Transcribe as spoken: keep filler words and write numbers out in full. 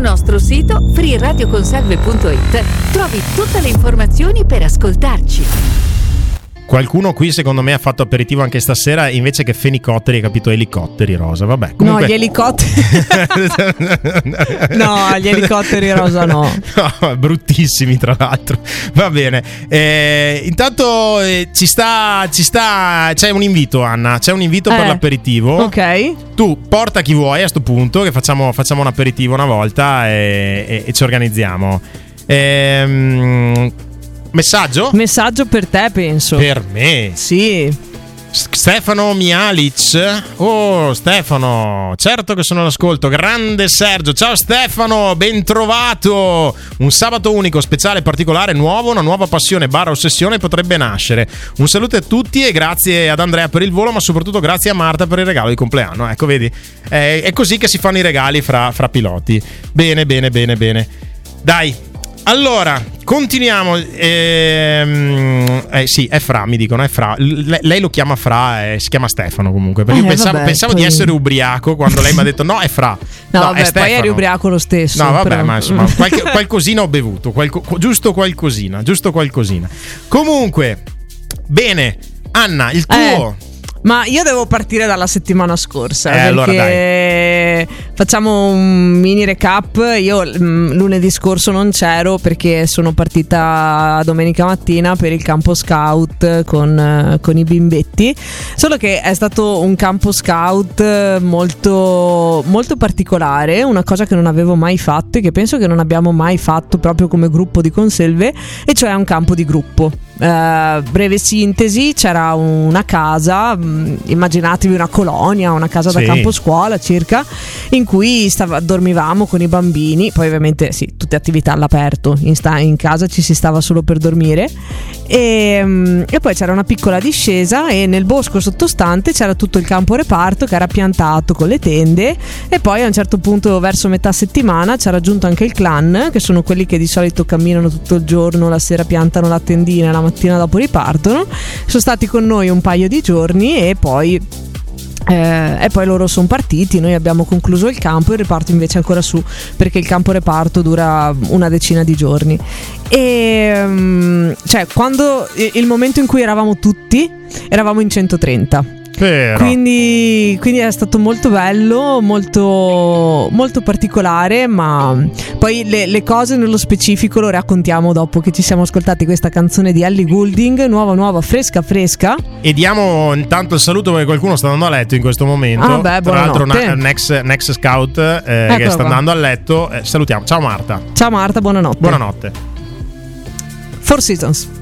nostro sito free radio consalve punto it trovi tutte le informazioni per ascoltarci. Qualcuno qui secondo me ha fatto aperitivo anche stasera, invece che fenicotteri ha capito elicotteri rosa. Vabbè, comunque... No, gli elicotteri No, gli elicotteri rosa no. No, bruttissimi tra l'altro. Va bene. Eh, intanto eh, ci sta ci sta c'è un invito, Anna, c'è un invito eh, per l'aperitivo. Ok. Tu porta chi vuoi a sto punto, che facciamo facciamo un aperitivo una volta e, e, e ci organizziamo. Ehm Messaggio? Messaggio per te, penso. Per me? Sì. Stefano Mialic. Oh, Stefano, certo che sono all'ascolto. Grande Sergio. Ciao Stefano, ben trovato. Un sabato unico, speciale, particolare, nuovo. Una nuova passione barra ossessione potrebbe nascere. Un saluto a tutti e grazie ad Andrea per il volo, ma soprattutto grazie a Marta per il regalo di compleanno. Ecco, vedi, è, è così che si fanno i regali fra, fra piloti. Bene, bene, bene, bene. Dai. Allora, continuiamo. Ehm, eh, sì, è Fra, mi dicono, è Fra. L- lei lo chiama Fra, eh, si chiama Stefano comunque. Perché eh, io pensavo, vabbè, pensavo poi... di essere ubriaco quando lei mi ha detto no, è Fra. No, no vabbè, è poi eri ubriaco lo stesso. No, vabbè, però... ma insomma, qualche, qualcosina ho bevuto, qualco, giusto qualcosina, giusto qualcosina. Comunque, bene, Anna, il tuo... Eh. Ma io devo partire dalla settimana scorsa, eh, perché allora dai. Facciamo un mini recap. Io mh, lunedì scorso non c'ero perché sono partita domenica mattina per il campo scout con, con i bimbetti. Solo che è stato un campo scout molto, molto particolare, una cosa che non avevo mai fatto e che penso che non abbiamo mai fatto proprio come gruppo di Conselve, e cioè un campo di gruppo. Uh, breve sintesi, c'era una casa, mh, immaginatevi una colonia, una casa da sì. campo scuola circa, in cui stava, dormivamo con i bambini. Poi ovviamente sì, tutte attività all'aperto, in, sta, in casa ci si stava solo per dormire, e, mh, e poi c'era una piccola discesa e nel bosco sottostante c'era tutto il campo reparto che era piantato con le tende. E poi a un certo punto, verso metà settimana, c'era raggiunto anche il clan, che sono quelli che di solito camminano tutto il giorno, la sera piantano la tendina, la mattina dopo ripartono. Sono stati con noi un paio di giorni e poi eh, e poi loro sono partiti. Noi abbiamo concluso il campo, il reparto invece è ancora su, perché il campo reparto dura una decina di giorni. E cioè, quando il momento in cui eravamo tutti, eravamo in centotrenta. Quindi, quindi è stato molto bello, molto, molto particolare, ma poi le, le cose nello specifico lo raccontiamo dopo che ci siamo ascoltati questa canzone di Ellie Goulding, nuova nuova, fresca fresca. E diamo intanto il saluto perché qualcuno sta andando a letto in questo momento. Ah, beh, tra l'altro buonanotte. un ex, un ex scout eh, che sta qua. andando a letto. Eh, salutiamo, ciao Marta. Ciao Marta, buonanotte. Buonanotte. Four Seasons.